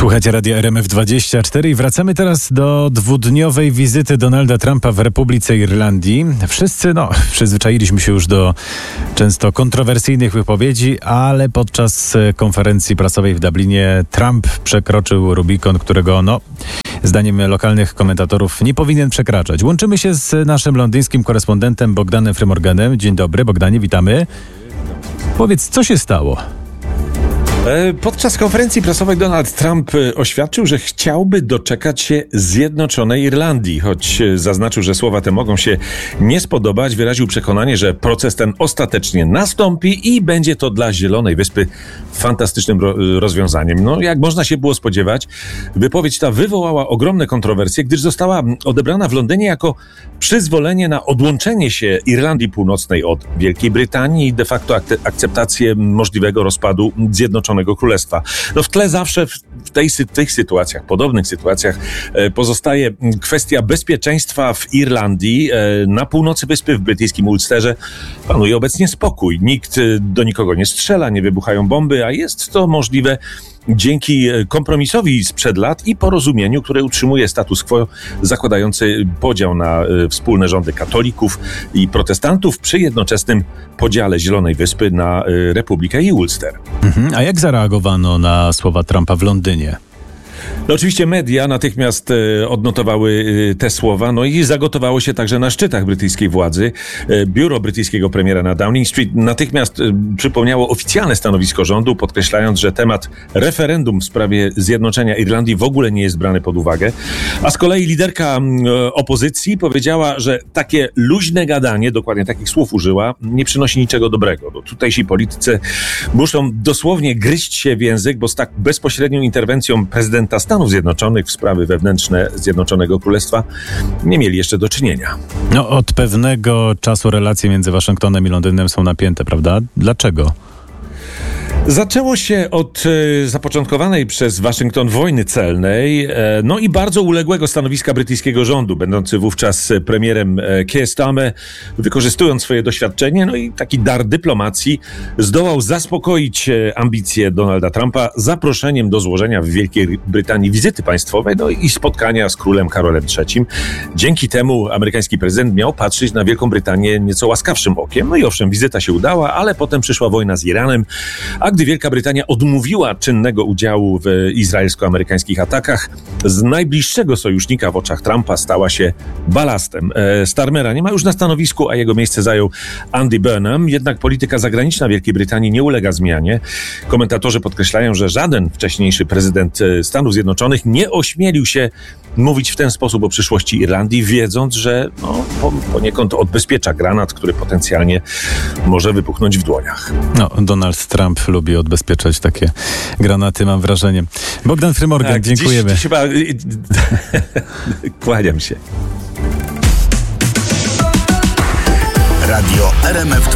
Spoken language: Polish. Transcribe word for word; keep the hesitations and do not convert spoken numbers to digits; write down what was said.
Słuchajcie Radia R M F dwadzieścia cztery i wracamy teraz do dwudniowej wizyty Donalda Trumpa w Republice Irlandii. Wszyscy, no, przyzwyczailiśmy się już do często kontrowersyjnych wypowiedzi, ale podczas konferencji prasowej w Dublinie Trump przekroczył Rubikon, którego, no, zdaniem lokalnych komentatorów nie powinien przekraczać. Łączymy się z naszym londyńskim korespondentem Bogdanem Frymorganem. Dzień dobry, Bogdanie, witamy. Powiedz, co się stało? Podczas konferencji prasowej Donald Trump oświadczył, że chciałby doczekać się zjednoczonej Irlandii. Choć zaznaczył, że słowa te mogą się nie spodobać, wyraził przekonanie, że proces ten ostatecznie nastąpi i będzie to dla Zielonej Wyspy fantastycznym ro- rozwiązaniem. No, jak można się było spodziewać, wypowiedź ta wywołała ogromne kontrowersje, gdyż została odebrana w Londynie jako przyzwolenie na odłączenie się Irlandii Północnej od Wielkiej Brytanii i de facto ak- akceptację możliwego rozpadu Zjednoczonego Królestwa. No w tle zawsze w tej, tych sytuacjach, podobnych sytuacjach e, pozostaje kwestia bezpieczeństwa w Irlandii. E, na północy wyspy w brytyjskim Ulsterze panuje obecnie spokój. Nikt do nikogo nie strzela, nie wybuchają bomby, a jest to możliwe dzięki kompromisowi sprzed lat i porozumieniu, które utrzymuje status quo zakładający podział na y, wspólne rządy katolików i protestantów przy jednoczesnym podziale Zielonej Wyspy na y, Republikę i Ulster. Mhm. A jak zareagowano na słowa Trumpa w Londynie? No oczywiście media natychmiast e, odnotowały e, te słowa, no i zagotowało się także na szczytach brytyjskiej władzy. E, biuro brytyjskiego premiera na Downing Street natychmiast e, przypomniało oficjalne stanowisko rządu, podkreślając, że temat referendum w sprawie zjednoczenia Irlandii w ogóle nie jest brany pod uwagę. A z kolei liderka e, opozycji powiedziała, że takie luźne gadanie, dokładnie takich słów użyła, nie przynosi niczego dobrego. Bo tutejsi politycy muszą dosłownie gryźć się w język, bo z tak bezpośrednią interwencją prezydenta Stanów Zjednoczonych w sprawy wewnętrzne Zjednoczonego Królestwa nie mieli jeszcze do czynienia. No, od pewnego czasu relacje między Waszyngtonem i Londynem są napięte, prawda? Dlaczego? Zaczęło się od e, zapoczątkowanej przez Waszyngton wojny celnej, e, no i bardzo uległego stanowiska brytyjskiego rządu, będący wówczas premierem e, Keir Starmer, wykorzystując swoje doświadczenie, no i taki dar dyplomacji, zdołał zaspokoić e, ambicje Donalda Trumpa zaproszeniem do złożenia w Wielkiej Brytanii wizyty państwowej, no i spotkania z królem Karolem trzecim. Dzięki temu amerykański prezydent miał patrzeć na Wielką Brytanię nieco łaskawszym okiem. No i owszem, wizyta się udała, ale potem przyszła wojna z Iranem, a gdy Wielka Brytania odmówiła czynnego udziału w izraelsko-amerykańskich atakach, z najbliższego sojusznika w oczach Trumpa stała się balastem. E, Starmera nie ma już na stanowisku, a jego miejsce zajął Andy Burnham, jednak polityka zagraniczna Wielkiej Brytanii nie ulega zmianie. Komentatorzy podkreślają, że żaden wcześniejszy prezydent Stanów Zjednoczonych nie ośmielił się mówić w ten sposób o przyszłości Irlandii, wiedząc, że no, poniekąd odbezpiecza granat, który potencjalnie może wybuchnąć w dłoniach. No, Donald Trump lubi odbezpieczać takie granaty, mam wrażenie. Bogdan Frymorgan, tak, dziękujemy. Dziś, dziś chyba... Kłaniam się. Radio R M F